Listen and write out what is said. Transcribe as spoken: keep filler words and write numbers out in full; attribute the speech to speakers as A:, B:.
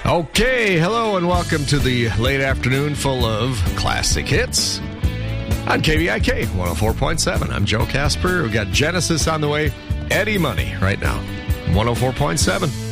A: Okay, hello and welcome to the late afternoon full of classic hits on K V I K one oh four point seven. I'm Joe Casper. We've got Genesis on the way. Eddie Money right now. one oh four point seven.